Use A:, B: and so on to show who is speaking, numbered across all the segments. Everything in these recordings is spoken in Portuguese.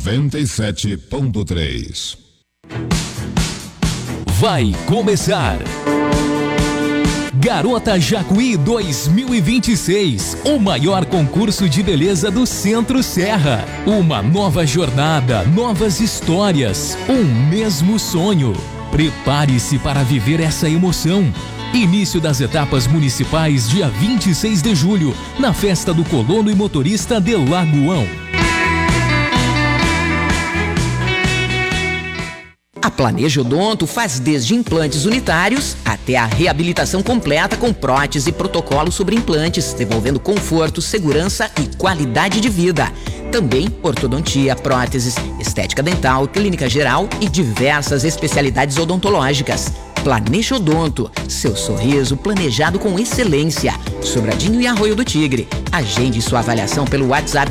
A: 97.3.
B: Vai começar Garota Jacuí 2026, o maior concurso de beleza do Centro-Serra. Uma nova jornada, novas histórias, um mesmo sonho. Prepare-se para viver essa emoção. Início das etapas municipais dia 26 de julho, na Festa do Colono e Motorista de Lagoão.
C: A Planeja Odonto faz desde implantes unitários até a reabilitação completa com prótese e protocolo sobre implantes, devolvendo conforto, segurança e qualidade de vida. Também ortodontia, próteses, estética dental, clínica geral e diversas especialidades odontológicas. Planeja Odonto, seu sorriso planejado com excelência. Sobradinho e Arroio do Tigre. Agende sua avaliação pelo WhatsApp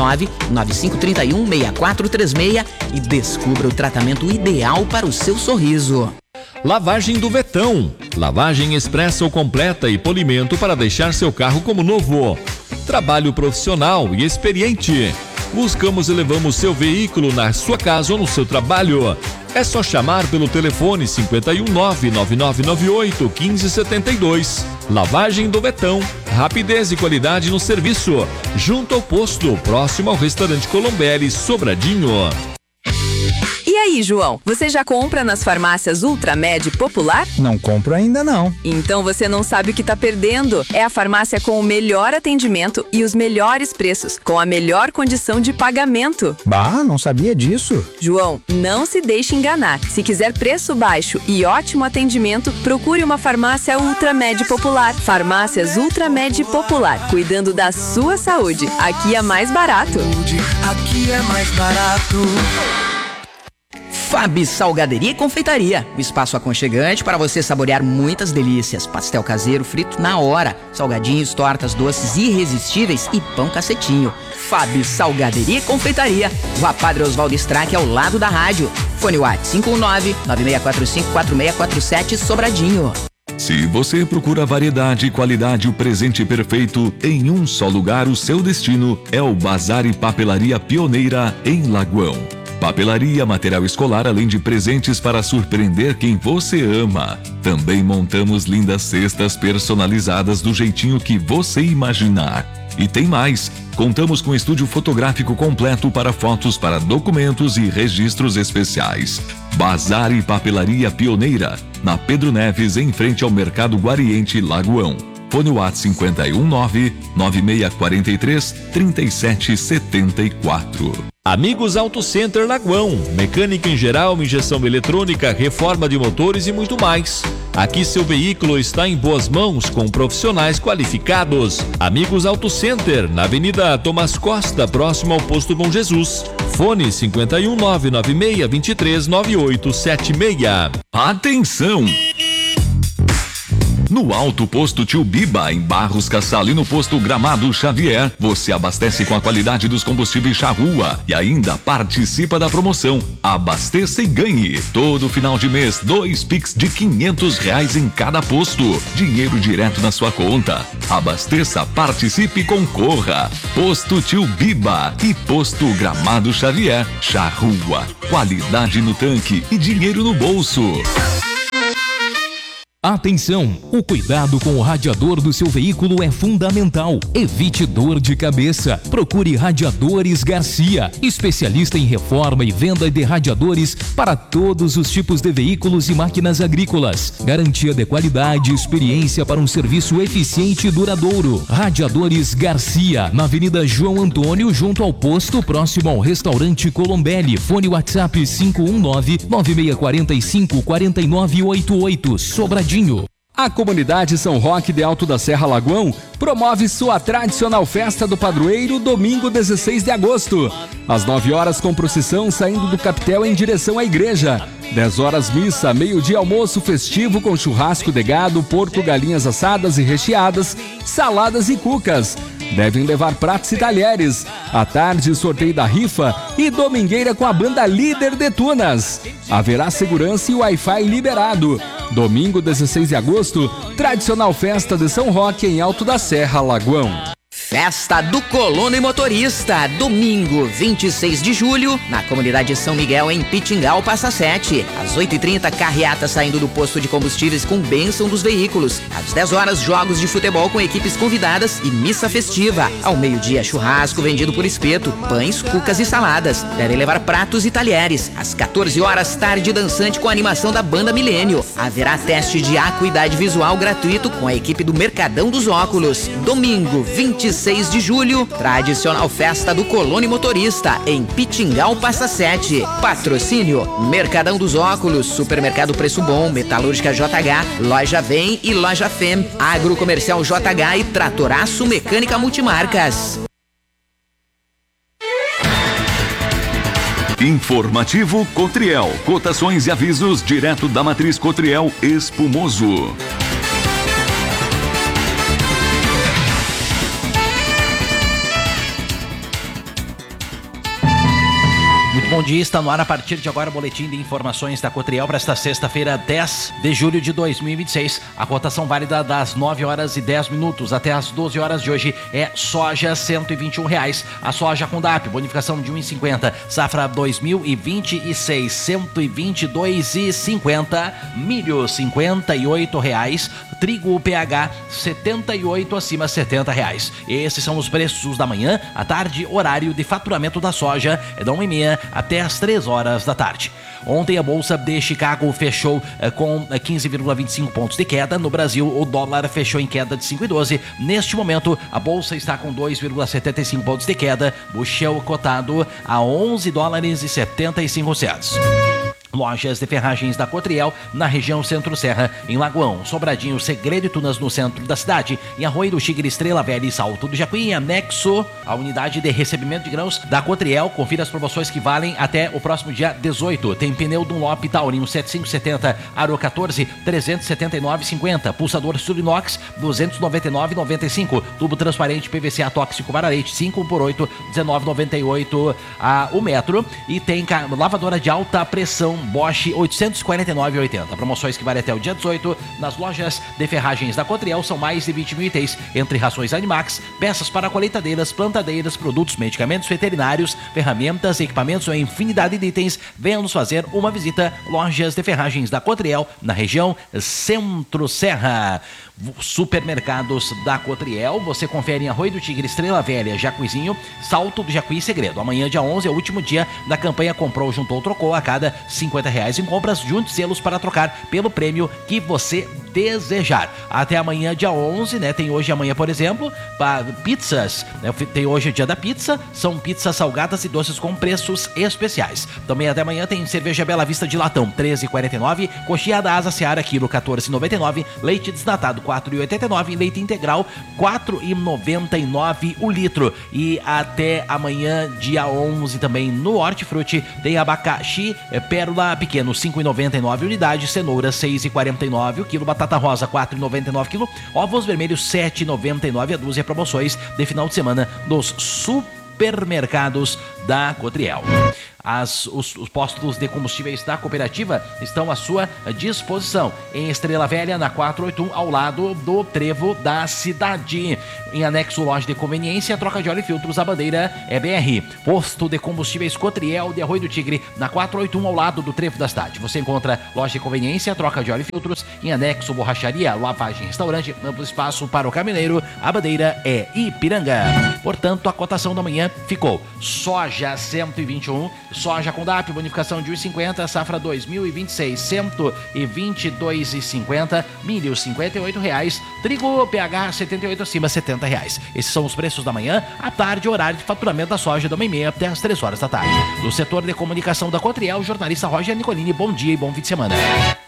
C: 519-9531-6436 e descubra o tratamento ideal para o seu sorriso.
D: Lavagem do Vetão. Lavagem expressa ou completa e polimento para deixar seu carro como novo. Trabalho profissional e experiente. Buscamos e levamos seu veículo na sua casa ou no seu trabalho. É só chamar pelo telefone 519-9998-1572. Lavagem do Vetão. Rapidez e qualidade no serviço. Junto ao posto, próximo ao restaurante Colombelli, Sobradinho.
E: E aí, João, você já compra nas farmácias Ultramed Popular?
F: Não compro ainda não.
E: Então você não sabe o que tá perdendo. É a farmácia com o melhor atendimento e os melhores preços, com a melhor condição de pagamento.
F: Bah, não sabia disso.
E: João, não se deixe enganar. Se quiser preço baixo e ótimo atendimento, procure uma farmácia Ultramed Popular. Farmácias Ultramed Popular, cuidando da sua saúde. Aqui é mais barato.
G: Aqui é mais barato.
C: Fabi Salgaderia e Confeitaria, um espaço aconchegante para você saborear muitas delícias. Pastel caseiro frito na hora, salgadinhos, tortas, doces irresistíveis e pão cacetinho. Fabi Salgaderia e Confeitaria, Rua Padre Oswaldo Strack, ao lado da rádio. Fone WhatsApp 519-9645-4647 Sobradinho.
H: Se você procura variedade e qualidade, o presente perfeito em um só lugar, o seu destino é o Bazar e Papelaria Pioneira em Lagoão. Papelaria, material escolar, além de presentes para surpreender quem você ama. Também montamos lindas cestas personalizadas do jeitinho que você imaginar. E tem mais! Contamos com estúdio fotográfico completo para fotos, para documentos e registros especiais. Bazar e Papelaria Pioneira, na Pedro Neves, em frente ao Mercado Guariente, Lagoão. Fone WhatsApp 519-9643-3774.
D: Amigos Auto Center Lagoão, mecânica em geral, injeção eletrônica, reforma de motores e muito mais. Aqui seu veículo está em boas mãos com profissionais qualificados. Amigos Auto Center, na Avenida Tomás Costa, próximo ao Posto Bom Jesus. Fone 51996239876.
H: Atenção! No Alto Posto Tio Biba, em Barros Cassal, e no Posto Gramado Xavier, você abastece com a qualidade dos combustíveis Charrua e ainda participa da promoção Abasteça e Ganhe. Todo final de mês, 2 Pix de R$500 em cada posto. Dinheiro direto na sua conta. Abasteça, participe e concorra. Posto Tio Biba e Posto Gramado Xavier. Charrua, qualidade no tanque e dinheiro no bolso.
B: Atenção! O cuidado com o radiador do seu veículo é fundamental. Evite dor de cabeça. Procure Radiadores Garcia, especialista em reforma e venda de radiadores para todos os tipos de veículos e máquinas agrícolas. Garantia de qualidade e experiência para um serviço eficiente e duradouro. Radiadores Garcia, na Avenida João Antônio, junto ao posto, próximo ao restaurante Colombelli. Fone WhatsApp 519-9645-4988. Sobradinho.
I: A comunidade São Roque de Alto da Serra Lagoão promove sua tradicional festa do padroeiro domingo 16 de agosto. Às 9 horas com procissão saindo do capitel em direção à igreja. 10 horas missa, meio-dia almoço festivo com churrasco de gado, porco, galinhas assadas e recheadas, saladas e cucas. Devem levar pratos e talheres. À tarde, sorteio da rifa e domingueira com a banda Líder de Tunas. Haverá segurança e Wi-Fi liberado. Domingo 16 de agosto, tradicional festa de São Roque em Alto da Serra, Lagoão.
C: Festa do Colono e Motorista, domingo 26 de julho, na comunidade São Miguel, em Pitingal, Passa 7. Às 8h30, carreata saindo do posto de combustíveis com bênção dos veículos. Às 10 horas, jogos de futebol com equipes convidadas e missa festiva. Ao meio-dia, churrasco vendido por espeto, pães, cucas e saladas. Devem levar pratos e talheres. Às 14 horas, tarde dançante com a animação da Banda Milênio. Haverá teste de acuidade visual gratuito com a equipe do Mercadão dos Óculos. Domingo 26 de julho, tradicional festa do Colono e Motorista, em Pitingal, Passa 7. Patrocínio: Mercadão dos Óculos, Supermercado Preço Bom, Metalúrgica JH, Loja Vem e Loja Fem, Agrocomercial JH e Tratoraço Mecânica Multimarcas.
H: Informativo Cotriel. Cotações e avisos direto da matriz Cotriel Espumoso.
A: Muito bom dia, está no ar a partir de agora o boletim de informações da Cotriel para esta sexta-feira, 10 de julho de 2026. A cotação válida das 9 horas e 10 minutos até as 12 horas de hoje é soja R$ 121. A soja com DAP, bonificação de 1,50. Safra 2026, R$ 122,50. Milho, R$ 58. Trigo PH, 78 acima R$ 70. Esses são os preços da manhã. À tarde, horário de faturamento da soja é da 1h30 até as 3 horas da tarde. Ontem a Bolsa de Chicago fechou com 15,25 pontos de queda. No Brasil, o dólar fechou em queda de 5,12. Neste momento, a Bolsa está com 2,75 pontos de queda. O Shell cotado a $11,75. Lojas de ferragens da Cotriel, na região Centro-Serra, em Lagoão, Sobradinho, Segredo e Tunas, no centro da cidade, em Arroio do Tigre, Estrela Velha e Salto do Jacuí, em anexo à unidade de recebimento de grãos da Cotriel. Confira as promoções que valem até o próximo dia 18. Tem pneu Dunlop Taurino 7570, Aro 14, 379,50. Pulsador Surinox, 299,95. Tubo transparente PVC atóxico Baraleite, 5x8, 19,98 o metro. E tem lavadora de alta pressão Bosch, 849,80. Promoções que valem até o dia 18 nas lojas de ferragens da Cotriel. São mais de 20 mil itens, entre rações Animax, peças para colheitadeiras, plantadeiras, produtos, medicamentos veterinários, ferramentas, equipamentos, uma infinidade de itens. Venha nos fazer uma visita. Lojas de ferragens da Cotriel, na região Centro-Serra. Supermercados da Cotriel, você confere em Arroio do Tigre, Estrela Velha, Jacuizinho, Salto do Jacuí e Segredo. Amanhã, dia 11, é o último dia da campanha Comprou, Juntou, Trocou. A cada R$50 em compras, junte selos para trocar pelo prêmio que você desejar. Até amanhã, dia 11, né? Tem hoje e amanhã, por exemplo, pizzas, né? Tem hoje o dia da pizza, são pizzas salgadas e doces com preços especiais. Também até amanhã tem cerveja Bela Vista de latão, R$13,49, coxinha da Asa Seara, quilo, R$14,99, leite desnatado, R$4,89, leite integral, R$4,99 o litro. E até amanhã, dia 11, também no Hortifruti, tem abacaxi Pérola pequeno, R$5,99 unidade, cenoura R$6,49 o quilo, batata rosa R$4,99 quilo, ovos vermelhos R$7,99 a dúzia. Promoções de final de semana dos supermercados da Cotriel. Os postos de combustíveis da cooperativa estão à sua disposição em Estrela Velha, na 481, ao lado do trevo da cidade. Em anexo, loja de conveniência, troca de óleo e filtros, a bandeira é BR. Posto de combustíveis Cotriel de Arroio do Tigre, na 481, ao lado do trevo da cidade. Você encontra loja de conveniência, troca de óleo e filtros, em anexo, borracharia, lavagem, restaurante, amplo espaço para o caminhoneiro. A bandeira é Ipiranga. Portanto, a cotação da manhã ficou: soja 121, soja com DAP, bonificação de 1,50, safra 2026, R$122,50, milho R$58, trigo PH 78 acima R$70. Esses são os preços da manhã. À tarde, horário de faturamento da soja da 1h30 até as 3 horas da tarde. Do setor de comunicação da Cotriel, jornalista Roger Nicolini, bom dia e bom fim de semana.